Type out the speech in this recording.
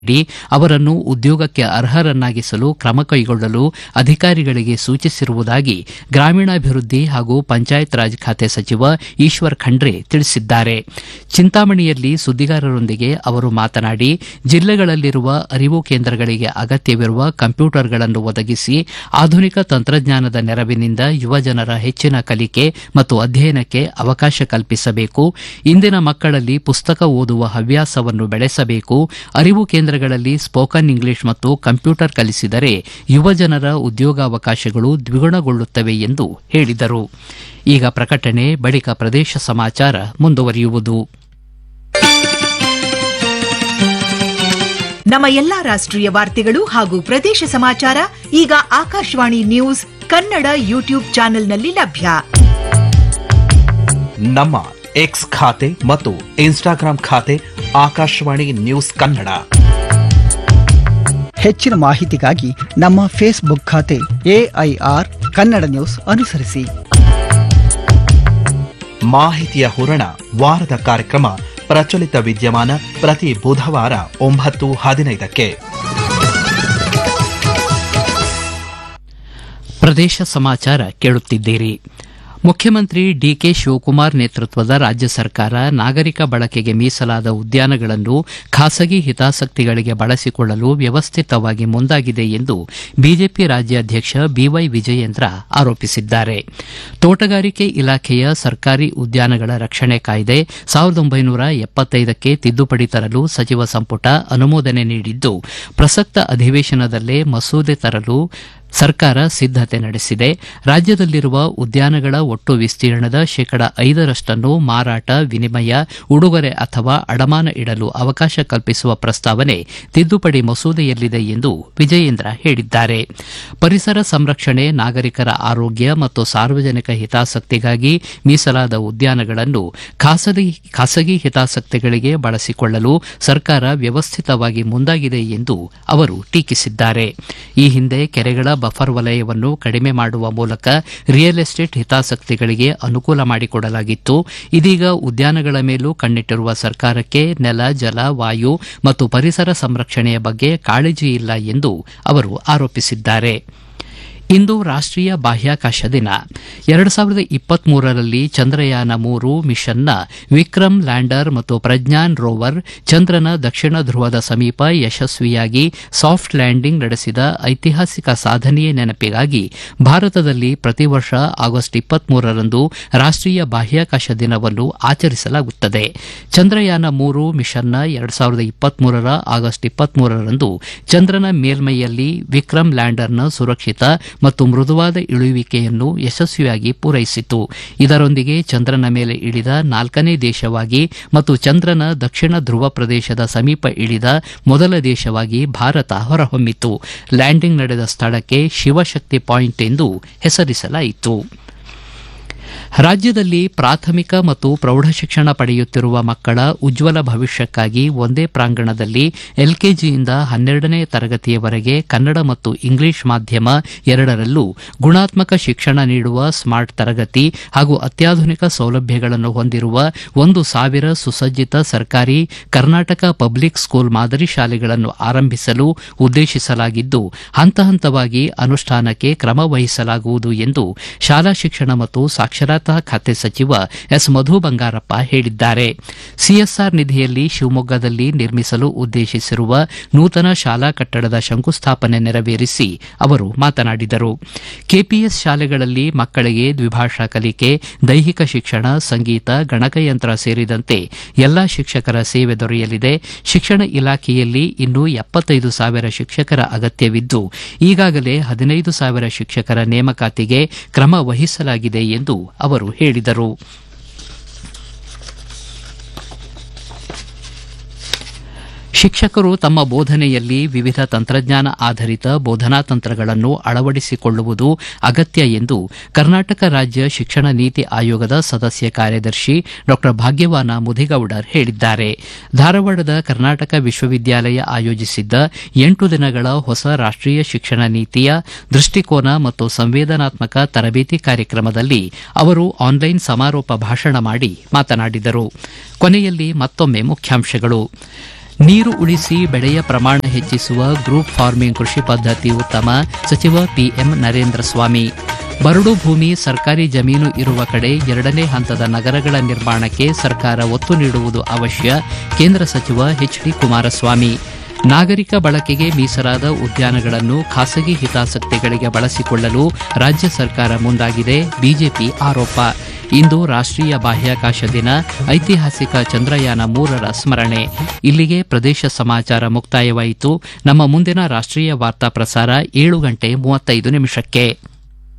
ಅವರನ್ನು ಉದ್ಯೋಗಕ್ಕೆ ಅರ್ಹರನ್ನಾಗಿಸಲು ಕ್ರಮ ಕೈಗೊಳ್ಳಲು ಅಧಿಕಾರಿಗಳಿಗೆ ಸೂಚಿಸಿರುವುದಾಗಿ ಗ್ರಾಮೀಣಾಭಿವೃದ್ಧಿ ಹಾಗೂ ಪಂಚಾಯತ್ ರಾಜ್ ಖಾತೆ ಸಚಿವ ಈಶ್ವರ್ ಖಂಡ್ರೆ ತಿಳಿಸಿದ್ದಾರೆ. ಚಿಂತಾಮಣಿಯಲ್ಲಿ ಸುದ್ದಿಗಾರರೊಂದಿಗೆ ಅವರು ಮಾತನಾಡಿ, ಜಿಲ್ಲೆಗಳಲ್ಲಿರುವ ಅರಿವು ಕೇಂದ್ರಗಳಿಗೆ ಅಗತ್ಯವಿರುವ ಕಂಪ್ಯೂಟರ್ಗಳನ್ನು ಒದಗಿಸಿ ಆಧುನಿಕ ತಂತ್ರಜ್ಞಾನದ ನೆರವಿನಿಂದ ಯುವಜನರ ಹೆಚ್ಚಿನ ಕಲಿಕೆ ಮತ್ತು ಅಧ್ಯಯನಕ್ಕೆ ಅವಕಾಶ ಕಲ್ಪಿಸಬೇಕು. ಇಂದಿನ ಮಕ್ಕಳಲ್ಲಿ ಪುಸ್ತಕ ಓದುವ ಹವ್ಯಾಸವನ್ನು ಬೆಳೆಸಬೇಕು. ಅರಿವು ಕೇಂದ್ರಗಳಲ್ಲಿ ಸ್ಪೋಕನ್ ಇಂಗ್ಲಿಷ್ ಮತ್ತು ಕಂಪ್ಯೂಟರ್ ಕಲಿಸಿದರೆ ಯುವಜನರ ಉದ್ಯೋಗಾವಕಾಶಗಳು ದ್ವಿಗುಣಗೊಳ್ಳುತ್ತವೆ ಎಂದು ಹೇಳಿದರು. ಈಗ ಪ್ರಕಟಣೆ, ಬಳಿಕ ಪ್ರದೇಶ ಸಮಾಚಾರ ಮುಂದುವರಿಯುವುದು. ನಮ್ಮ ಎಲ್ಲಾ ರಾಷ್ಟ್ರೀಯ ವಾರ್ತೆಗಳು ಹಾಗೂ ಪ್ರದೇಶ ಸಮಾಚಾರ ಈಗ ಆಕಾಶವಾಣಿ ನ್ಯೂಸ್ ಕನ್ನಡ ಯೂಟ್ಯೂಬ್ ಚಾನೆಲ್ನಲ್ಲಿ ಲಭ್ಯ. ನಮ್ಮ ಎಕ್ಸ್ ಖಾತೆ ಮತ್ತು ಇನ್ಸ್ಟಾಗ್ರಾಂ ಖಾತೆ ಆಕಾಶವಾಣಿ ನ್ಯೂಸ್ ಕನ್ನಡ. ಹೆಚ್ಚಿನ ಮಾಹಿತಿಗಾಗಿ ನಮ್ಮ ಫೇಸ್ಬುಕ್ ಖಾತೆ AIR ಕನ್ನಡ ನ್ಯೂಸ್ ಅನುಸರಿಸಿ. ಮಾಹಿತಿಯ ಹೂರಣ, ವಾರದ ಕಾರ್ಯಕ್ರಮ ಪ್ರಚಲಿತ ವಿದ್ಯಮಾನ ಪ್ರತಿ ಬುಧವಾರ 9:15ಕ್ಕೆ. ಪ್ರದೇಶ ಸಮಾಚಾರ ಕೇಳುತ್ತಿದ್ದೀರಿ. ಮುಖ್ಯಮಂತ್ರಿ ಡಿಕೆ ಶಿವಕುಮಾರ್ ನೇತೃತ್ವದ ರಾಜ್ಯ ಸರ್ಕಾರ ನಾಗರಿಕ ಬಳಕೆಗೆ ಮೀಸಲಾದ ಉದ್ಯಾನಗಳನ್ನು ಖಾಸಗಿ ಹಿತಾಸಕ್ತಿಗಳಿಗೆ ಬಳಸಿಕೊಳ್ಳಲು ವ್ಯವಸ್ಥಿತವಾಗಿ ಮುಂದಾಗಿದೆ ಎಂದು ಬಿಜೆಪಿ ರಾಜ್ಯಾಧ್ಯಕ್ಷ ಬಿವೈ ವಿಜಯೇಂದ್ರ ಆರೋಪಿಸಿದ್ದಾರೆ. ತೋಟಗಾರಿಕೆ ಇಲಾಖೆಯ ಸರ್ಕಾರಿ ಉದ್ಯಾನಗಳ ರಕ್ಷಣೆ ಕಾಯ್ದೆ 1975ಕ್ಕೆ ತಿದ್ದುಪಡಿ ತರಲು ಸಚಿವ ಸಂಪುಟ ಅನುಮೋದನೆ ನೀಡಿದ್ದು, ಪ್ರಸಕ್ತ ಅಧಿವೇಶನದಲ್ಲೇ ಮಸೂದೆ ತರಲು ಸರ್ಕಾರ ಸಿದ್ದತೆ ನಡೆಸಿದೆ. ರಾಜ್ಯದಲ್ಲಿರುವ ಉದ್ಯಾನಗಳ ಒಟ್ಟು ವಿಸ್ತೀರ್ಣದ 5% ಮಾರಾಟ, ವಿನಿಮಯ, ಉಡುಗೊರೆ ಅಥವಾ ಅಡಮಾನ ಇಡಲು ಅವಕಾಶ ಕಲ್ಪಿಸುವ ಪ್ರಸ್ತಾವನೆ ತಿದ್ದುಪಡಿ ಮಸೂದೆಯಲ್ಲಿದೆ ಎಂದು ವಿಜಯೇಂದ್ರ ಹೇಳಿದ್ದಾರೆ. ಪರಿಸರ ಸಂರಕ್ಷಣೆ, ನಾಗರಿಕರ ಆರೋಗ್ಯ ಮತ್ತು ಸಾರ್ವಜನಿಕ ಹಿತಾಸಕ್ತಿಗಾಗಿ ಮೀಸಲಾದ ಉದ್ಯಾನಗಳನ್ನು ಖಾಸಗಿ ಹಿತಾಸಕ್ತಿಗಳಿಗೆ ಬಳಸಿಕೊಳ್ಳಲು ಸರ್ಕಾರ ವ್ಯವಸ್ಥಿತವಾಗಿ ಮುಂದಾಗಿದೆ ಎಂದು ಅವರು ಟೀಕಿಸಿದ್ದಾರೆ. ಈ ಹಿಂದೆ ಕೆರೆಗಳ ಬಫರ್ ವಲಯವನ್ನು ಕಡಿಮೆ ಮಾಡುವ ಮೂಲಕ ರಿಯಲ್ ಎಸ್ಟೇಟ್ ಹಿತಾಸಕ್ತಿಗಳಿಗೆ ಅನುಕೂಲ ಮಾಡಿಕೊಡಲಾಗಿತ್ತು. ಇದೀಗ ಉದ್ಯಾನಗಳ ಮೇಲೂ ಕಣ್ಣಿಟ್ಟಿರುವ ಸರ್ಕಾರಕ್ಕೆ ನೆಲ, ಜಲ, ವಾಯು ಮತ್ತು ಪರಿಸರ ಸಂರಕ್ಷಣೆಯ ಬಗ್ಗೆ ಕಾಳಜಿ ಇಲ್ಲ ಎಂದು ಅವರು ಆರೋಪಿಸಿದ್ದಾರೆ. ಇಂದು ರಾಷ್ಟೀಯ ಬಾಹ್ಯಾಕಾಶ ದಿನ. 2023ರಲ್ಲಿ ಚಂದ್ರಯಾನ 3 ಮಿಷನ್ನ ವಿಕ್ರಮ್ ಲ್ಯಾಂಡರ್ ಮತ್ತು ಪ್ರಜ್ಞಾನ್ ರೋವರ್ ಚಂದ್ರನ ದಕ್ಷಿಣ ಧ್ರುವದ ಸಮೀಪ ಯಶಸ್ವಿಯಾಗಿ ಸಾಫ್ಟ್ ಲ್ಯಾಂಡಿಂಗ್ ನಡೆಸಿದ ಐತಿಹಾಸಿಕ ಸಾಧನೆಯ ನೆನಪಿಗಾಗಿ ಭಾರತದಲ್ಲಿ ಪ್ರತಿ ವರ್ಷ ಆಗಸ್ಟ್ 23ರಂದು ರಾಷ್ಟೀಯ ಬಾಹ್ಯಾಕಾಶ ದಿನವನ್ನು ಆಚರಿಸಲಾಗುತ್ತದೆ. ಚಂದ್ರಯಾನ 3 ಮಿಷನ್ನ 2023ರ ಆಗಸ್ಟ್ 23ರಂದು ಚಂದ್ರನ ಮೇಲ್ಮೈಯಲ್ಲಿ ವಿಕ್ರಮ್ ಲ್ಯಾಂಡರ್ನ ಸುರಕ್ಷಿತ ಮತ್ತು ಮೃದುವಾದ ಇಳುವಿಕೆಯನ್ನು ಯಶಸ್ವಿಯಾಗಿ ಪೂರೈಸಿತು. ಇದರೊಂದಿಗೆ ಚಂದ್ರನ ಮೇಲೆ ಇಳಿದ 4ನೇ ದೇಶವಾಗಿ ಮತ್ತು ಚಂದ್ರನ ದಕ್ಷಿಣ ಧ್ರುವ ಪ್ರದೇಶದ ಸಮೀಪ ಇಳಿದ ಮೊದಲ ದೇಶವಾಗಿ ಭಾರತ ಹೊರಹೊಮ್ಮಿತು. ಲ್ಯಾಂಡಿಂಗ್ ನಡೆದ ಸ್ಥಳಕ್ಕೆ ಶಿವಶಕ್ತಿ ಪಾಯಿಂಟ್ ಎಂದು ಹೆಸರಿಸಲಾಯಿತು. ರಾಜ್ಯದಲ್ಲಿ ಪ್ರಾಥಮಿಕ ಮತ್ತು ಪ್ರೌಢಶಿಕ್ಷಣ ಪಡೆಯುತ್ತಿರುವ ಮಕ್ಕಳ ಉಜ್ವಲ ಭವಿಷ್ಯಕ್ಕಾಗಿ ಒಂದೇ ಪ್ರಾಂಗಣದಲ್ಲಿ ಎಲ್ಕೆಜಿಯಿಂದ 12ನೇ ತರಗತಿಯವರೆಗೆ ಕನ್ನಡ ಮತ್ತು ಇಂಗ್ಲಿಷ್ ಮಾಧ್ಯಮ ಎರಡರಲ್ಲೂ ಗುಣಾತ್ಮಕ ಶಿಕ್ಷಣ ನೀಡುವ ಸ್ಮಾರ್ಟ್ ತರಗತಿ ಹಾಗೂ ಅತ್ಯಾಧುನಿಕ ಸೌಲಭ್ಯಗಳನ್ನು ಹೊಂದಿರುವ 1,000 ಸುಸಜ್ಜಿತ ಸರ್ಕಾರಿ ಕರ್ನಾಟಕ ಪಬ್ಲಿಕ್ ಸ್ಕೂಲ್ ಮಾದರಿ ಶಾಲೆಗಳನ್ನು ಆರಂಭಿಸಲು ಉದ್ದೇಶಿಸಲಾಗಿದ್ದು, ಹಂತ ಹಂತವಾಗಿ ಅನುಷ್ಠಾನಕ್ಕೆ ಕ್ರಮ ವಹಿಸಲಾಗುವುದು ಎಂದು ಶಾಲಾ ಶಿಕ್ಷಣ ಮತ್ತು ಸಾಕ್ಷರತಾ ಖಾತೆ ಸಚಿವ ಎಸ್ ಮಧು ಬಂಗಾರಪ್ಪ ಹೇಳಿದ್ದಾರೆ. ಸಿಎಸ್ಆರ್ ನಿಧಿಯಲ್ಲಿ ಶಿವಮೊಗ್ಗದಲ್ಲಿ ನಿರ್ಮಿಸಲು ಉದ್ದೇಶಿಸಿರುವ ನೂತನ ಶಾಲಾ ಕಟ್ಟಡದ ಶಂಕುಸ್ಥಾಪನೆ ನೆರವೇರಿಸಿ ಅವರು ಮಾತನಾಡಿದರು. ಕೆಪಿಎಸ್ ಶಾಲೆಗಳಲ್ಲಿ ಮಕ್ಕಳಿಗೆ ದ್ವಿಭಾಷಾ ಕಲಿಕೆ, ದೈಹಿಕ ಶಿಕ್ಷಣ, ಸಂಗೀತ, ಗಣಕಯಂತ್ರ ಸೇರಿದಂತೆ ಎಲ್ಲಾ ಶಿಕ್ಷಕರ ಸೇವೆ ದೊರೆಯಲಿದೆ. ಶಿಕ್ಷಣ ಇಲಾಖೆಯಲ್ಲಿ ಇನ್ನೂ 75,000 ಶಿಕ್ಷಕರ ಅಗತ್ಯವಿದ್ದು, ಈಗಾಗಲೇ 15,000 ಶಿಕ್ಷಕರ ನೇಮಕಾತಿಗೆ ಕ್ರಮ ವಹಿಸಲಾಗಿದೆ ಎಂದು ಅವರು ಹೇಳಿದರು. ಶಿಕ್ಷಕರು ತಮ್ಮ ಬೋಧನೆಯಲ್ಲಿ ವಿವಿಧ ತಂತ್ರಜ್ಞಾನ ಆಧರಿತ ಬೋಧನಾ ತಂತ್ರಗಳನ್ನು ಅಳವಡಿಸಿಕೊಳ್ಳುವುದು ಅಗತ್ಯ ಎಂದು ಕರ್ನಾಟಕ ರಾಜ್ಯ ಶಿಕ್ಷಣ ನೀತಿ ಆಯೋಗದ ಸದಸ್ಯ ಕಾರ್ಯದರ್ಶಿ ಡಾ ಭಾಗ್ಯವಾನ ಮುದಿಗೌಡರ್ ಹೇಳಿದ್ದಾರೆ. ಧಾರವಾಡದ ಕರ್ನಾಟಕ ವಿಶ್ವವಿದ್ಯಾಲಯ ಆಯೋಜಿಸಿದ್ದ 8 ದಿನಗಳ ಹೊಸ ರಾಷ್ಟೀಯ ಶಿಕ್ಷಣ ನೀತಿಯ ದೃಷ್ಟಿಕೋನ ಮತ್ತು ಸಂವೇದನಾತ್ಮಕ ತರಬೇತಿ ಕಾರ್ಯಕ್ರಮದಲ್ಲಿ ಅವರು ಆನ್ಲೈನ್ ಸಮಾರೋಪ ಭಾಷಣ ಮಾಡಿ ಮಾತನಾಡಿದರು. ಕೊನೆಯಲ್ಲಿ ಮತ್ತೊಮ್ಮೆ ಮುಖ್ಯಾಂಶಗಳು. ನೀರು ಉಳಿಸಿ ಬೆಳೆಯ ಪ್ರಮಾಣ ಹೆಚ್ಚಿಸುವ ಗ್ರೂಪ್ ಫಾರ್ಮಿಂಗ್ ಕೃಷಿ ಪದ್ಧತಿ ಉತ್ತಮ ಸಚಿವ ಪಿಎಂ ನರೇಂದ್ರ ಸ್ವಾಮಿ. ಬರಡು ಭೂಮಿ ಸರ್ಕಾರಿ ಜಮೀನು ಇರುವ ಕಡೆ 2ನೇ ಹಂತದ ನಗರಗಳ ನಿರ್ಮಾಣಕ್ಕೆ ಸರ್ಕಾರ ಒತ್ತು ನೀಡುವುದು ಅವಶ್ಯ ಕೇಂದ್ರ ಸಚಿವ ಎಚ್ಡಿ ಕುಮಾರಸ್ವಾಮಿ. ನಾಗರಿಕ ಬಳಕೆಗೆ ಮೀಸಲಾದ ಉದ್ಯಾನಗಳನ್ನು ಖಾಸಗಿ ಹಿತಾಸಕ್ತಿಗಳಿಗೆ ಬಳಸಿಕೊಳ್ಳಲು ರಾಜ್ಯ ಸರ್ಕಾರ ಮುಂದಾಗಿದೆ ಬಿಜೆಪಿ ಆರೋಪ. ಇಂದು ರಾಷ್ಟೀಯ ಬಾಹ್ಯಾಕಾಶ ದಿನ, ಐತಿಹಾಸಿಕ ಚಂದ್ರಯಾನ 3ರ ಸ್ಮರಣೆ. ಇಲ್ಲಿಗೆ ಪ್ರದೇಶ ಸಮಾಚಾರ ಮುಕ್ತಾಯವಾಯಿತು. ನಮ್ಮ ಮುಂದಿನ ರಾಷ್ಟೀಯ ವಾರ್ತಾ ಪ್ರಸಾರ 7:35 ನಿಮಿಷಕ್ಕೆ.